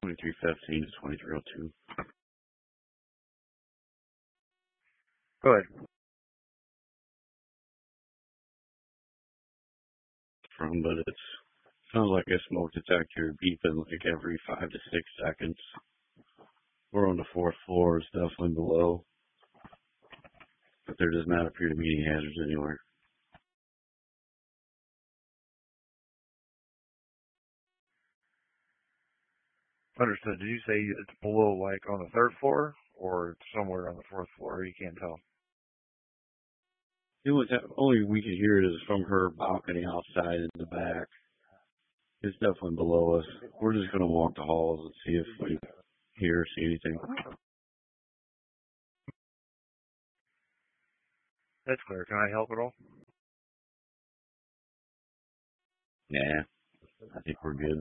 2315 to 2302. Go ahead. But it sounds like a smoke detector beeping like every 5 to 6 seconds. We're on the 4th floor, it's definitely below. But there does not appear to be any hazards anywhere. Understood. Did you say it's below, like, on the 3rd floor, or somewhere on the 4th floor? You can't tell. It was only we could hear it is from her balcony outside in the back. It's definitely below us. We're just going to walk the halls and see if we hear or see anything. That's clear. Can I help at all? Nah, I think we're good.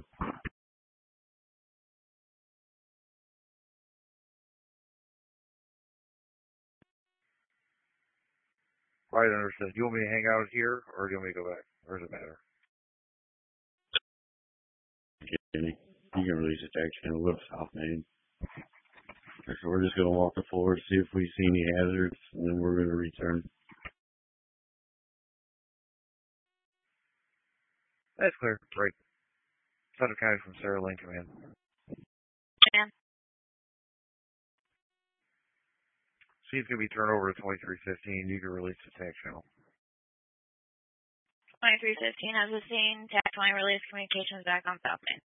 Right, understood. Do you want me to hang out here, or do you want me to go back? Or does it matter? You can release a tech channel with South Main. So we're just going to walk the floor, see if we see any hazards, and then we're going to return. That's clear. Great. Sutter County from Sarah Lane Command. Yeah. She's going to be turned over to 2315. You can release the tech channel. 2315 has the scene. TAC 20 release communications back on South Main.